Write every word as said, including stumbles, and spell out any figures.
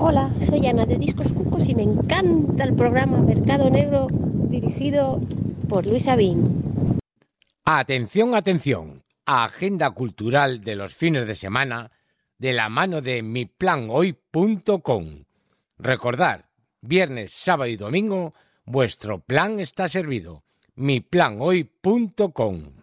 Hola, soy Ana de Discos Cucos y me encanta el programa Mercado Negro dirigido por Luis Sabín. Atención, atención. Agenda cultural de los fines de semana de la mano de mi plan hoy punto com. Recordad, viernes, sábado y domingo, vuestro plan está servido. mi plan hoy punto com.